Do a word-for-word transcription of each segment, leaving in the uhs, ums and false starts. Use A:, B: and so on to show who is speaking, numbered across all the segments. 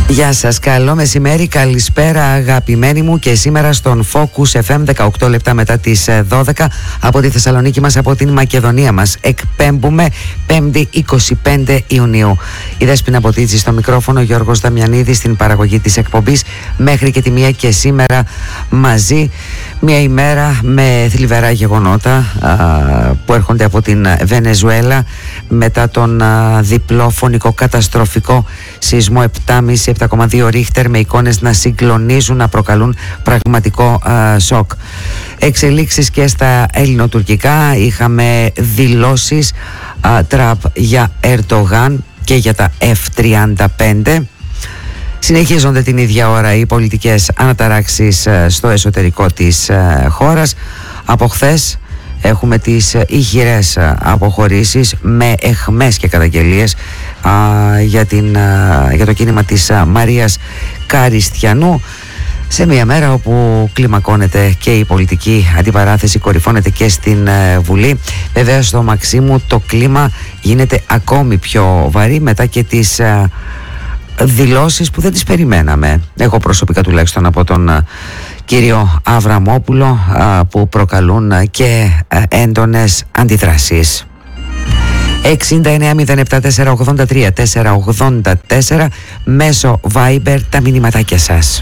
A: Γεια σας, καλό μεσημέρι, καλησπέρα αγαπημένοι μου και σήμερα στον Focus εφ εμ δεκαοκτώ λεπτά μετά τις δώδεκα από τη Θεσσαλονίκη μας, από την Μακεδονία μας. Εκπέμπουμε πέμπτη εικοστή πέμπτη Ιουνίου. Η Δέσποινα Μποτίτση στο μικρόφωνο, Γιώργος Δαμιανίδης στην παραγωγή της εκπομπής, μέχρι και τη μία και σήμερα μαζί. Μια ημέρα με θλιβερά γεγονότα α, που έρχονται από την Βενεζουέλα μετά τον α, διπλό φωνικό καταστροφικό σεισμό επτά κόμμα πέντε επτά κόμμα δύο ρίχτερ, με εικόνες να συγκλονίζουν, να προκαλούν πραγματικό α, σοκ. Εξελίξεις και στα ελληνοτουρκικά. Είχαμε δηλώσεις α, τραπ για Ερντογάν και για τα εφ τριάντα πέντε. Συνεχίζονται την ίδια ώρα οι πολιτικές αναταράξεις στο εσωτερικό της χώρας. Από χθες έχουμε τις ηχηρές αποχωρήσεις με εχμές και καταγγελίες α, για, την, α, για το κίνημα της α, Μαρίας Καριστιανού, σε μια μέρα όπου κλιμακώνεται και η πολιτική αντιπαράθεση, κορυφώνεται και στην α, Βουλή. Βέβαια στο Μαξίμου το κλίμα γίνεται ακόμη πιο βαρύ μετά και τις α, δηλώσεις που δεν τις περιμέναμε, εγώ προσωπικά τουλάχιστον, από τον α, κύριο Αβραμόπουλο, α, που προκαλούν α, και α, έντονες αντιδράσεις. εξήντα εννέα μηδέν επτά τετρακόσια ογδόντα τρία τετρακόσια ογδόντα τέσσερα μέσω Viber τα μηνυματάκια σας.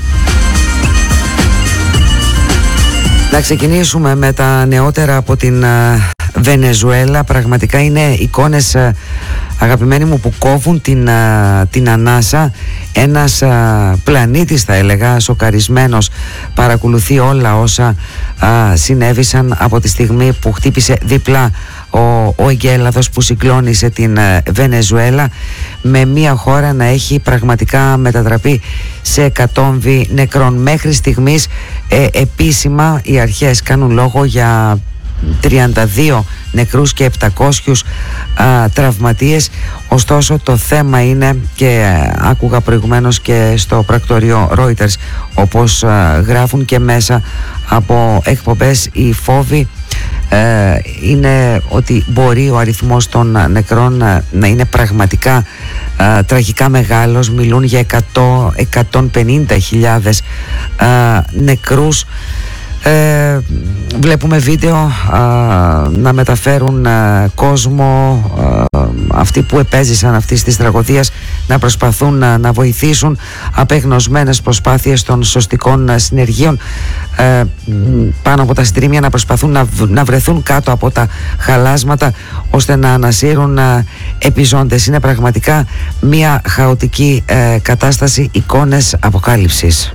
A: Να ξεκινήσουμε με τα νεότερα από την α, Βενεζουέλα. Πραγματικά είναι εικόνες, α, αγαπημένοι μου, που κόβουν την, α, την ανάσα. Ένας α, πλανήτης, θα έλεγα, σοκαρισμένος, παρακολουθεί όλα όσα α, συνέβησαν από τη στιγμή που χτύπησε διπλά ο, ο εγκέλαδος που συγκλώνησε την α, Βενεζουέλα, με μια χώρα να έχει πραγματικά μετατραπεί σε εκατόμβη νεκρών. Μέχρι στιγμής ε, επίσημα οι αρχές κάνουν λόγο για τριάντα δύο νεκρούς και επτακόσιους α, τραυματίες. Ωστόσο το θέμα είναι, και α, άκουγα προηγουμένως και στο πρακτορείο Reuters, όπως α, γράφουν και μέσα από εκπομπές οι φόβοι, ε, είναι ότι μπορεί ο αριθμός των νεκρών α, να είναι πραγματικά α, τραγικά μεγάλος. Μιλούν για εκατό με εκατόν πενήντα χιλιάδες α, νεκρούς. Ε, βλέπουμε βίντεο α, να μεταφέρουν α, κόσμο, α, αυτοί που επέζησαν αυτής της τραγωδίας, να προσπαθούν α, να βοηθήσουν, απεγνωσμένες προσπάθειες των σωστικών α, συνεργείων ε, πάνω από τα συντρίμμια, να προσπαθούν να, να βρεθούν κάτω από τα χαλάσματα ώστε να ανασύρουν α, επιζώντες. Είναι πραγματικά μια χαοτική ε, κατάσταση, εικόνες αποκάλυψης.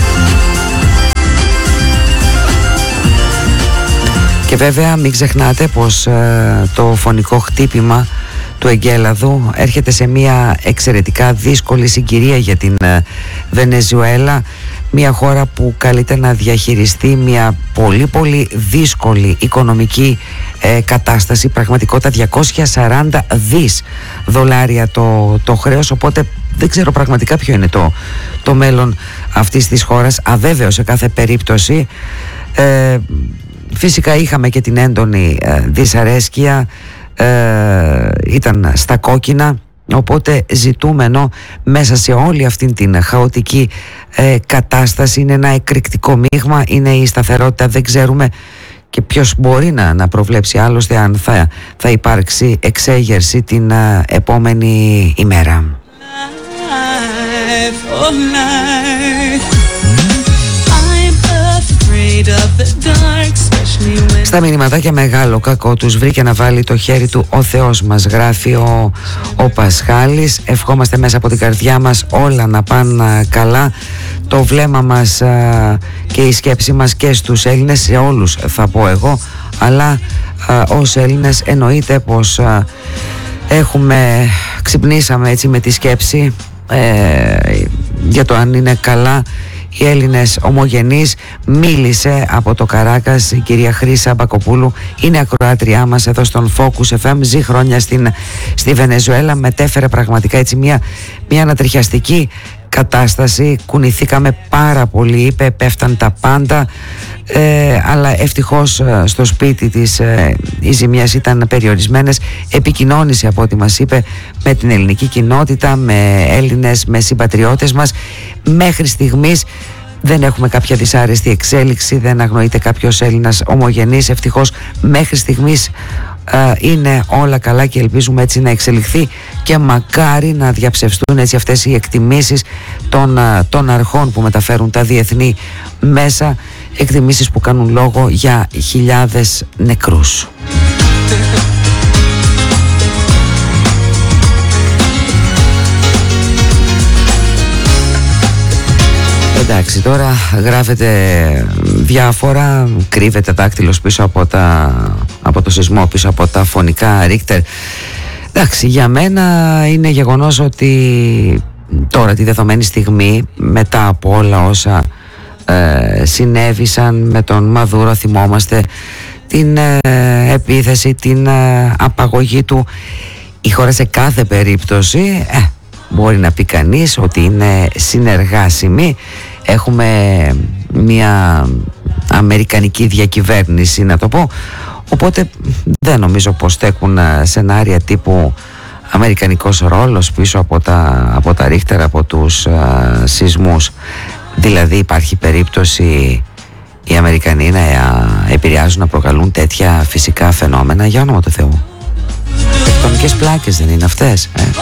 A: Και βέβαια μην ξεχνάτε πως ε, το φωνικό χτύπημα του εγκέλαδου έρχεται σε μια εξαιρετικά δύσκολη συγκυρία για την ε, Βενεζουέλα, μια χώρα που καλείται να διαχειριστεί μια πολύ πολύ δύσκολη οικονομική ε, κατάσταση. Πραγματικότητα διακόσια σαράντα δις δολάρια το, το χρέος, οπότε δεν ξέρω πραγματικά ποιο είναι το, το μέλλον αυτής της χώρας, αβέβαιο σε κάθε περίπτωση. ε, Φυσικά είχαμε και την έντονη ε, δυσαρέσκεια, ε, ήταν στα κόκκινα, οπότε ζητούμενο μέσα σε όλη αυτήν την χαοτική ε, κατάσταση είναι ένα εκρηκτικό μείγμα, είναι η σταθερότητα. Δεν ξέρουμε και ποιος μπορεί να, να προβλέψει άλλωστε αν θα, θα υπάρξει εξέγερση την ε, επόμενη ημέρα. Life, oh life. Στα μηνυματάκια μεγάλο κακό τους βρήκε να βάλει το χέρι του ο Θεός μας, γράφει ο, ο Πασχάλης. Ευχόμαστε μέσα από την καρδιά μας όλα να πάνε καλά, το βλέμμα μας α, και η σκέψη μας και στους Έλληνες, σε όλους θα πω εγώ, αλλά α, ως Έλληνες εννοείται πως α, έχουμε, ξυπνήσαμε έτσι με τη σκέψη ε, για το αν είναι καλά οι Έλληνες ομογενείς. Μίλησε από το Καράκας η κυρία Χρύσα Μπακοπούλου, είναι ακροάτριά μας εδώ στον Focus εφ εμ, ζει χρόνια στην, στη Βενεζουέλα, μετέφερε πραγματικά έτσι μια, μια ανατριχιαστική κατάσταση, κουνηθήκαμε πάρα πολύ, είπε, πέφταν τα πάντα, ε, αλλά ευτυχώς στο σπίτι της ε, οι ζημιές ήταν περιορισμένες. Επικοινώνησε, από ό,τι μας είπε, με την ελληνική κοινότητα, με Έλληνες, με συμπατριώτες μας. Μέχρι στιγμής δεν έχουμε κάποια δυσάρεστη εξέλιξη, δεν αγνοείται κάποιος Έλληνας ομογενής. Ευτυχώς μέχρι στιγμής Uh, είναι όλα καλά και ελπίζουμε έτσι να εξελιχθεί και μακάρι να διαψευστούν έτσι αυτές οι εκτιμήσεις των, uh, των αρχών που μεταφέρουν τα διεθνή μέσα, εκτιμήσεις που κάνουν λόγο για χιλιάδες νεκρούς. Εντάξει, τώρα γράφεται διάφορα, κρύβεται δάκτυλος πίσω από, τα, από το σεισμό, πίσω από τα φωνικά Ρίχτερ. Εντάξει, για μένα είναι γεγονός ότι τώρα τη δεδομένη στιγμή, μετά από όλα όσα ε, συνέβησαν με τον Μαδούρο, θυμόμαστε την ε, επίθεση, την ε, απαγωγή του, η χώρα σε κάθε περίπτωση ε, μπορεί να πει κανείς ότι είναι συνεργάσιμη. Έχουμε μια αμερικανική διακυβέρνηση, να το πω, οπότε δεν νομίζω πως στέκουν σενάρια τύπου αμερικανικός ρόλος πίσω από τα, από τα Ρίχτερ, από τους α, σεισμούς. Δηλαδή υπάρχει περίπτωση οι Αμερικανοί να επηρεάζουν, να προκαλούν τέτοια φυσικά φαινόμενα, για όνομα του Θεού? Τεκτονικές πλάκες δεν είναι αυτές? Ε?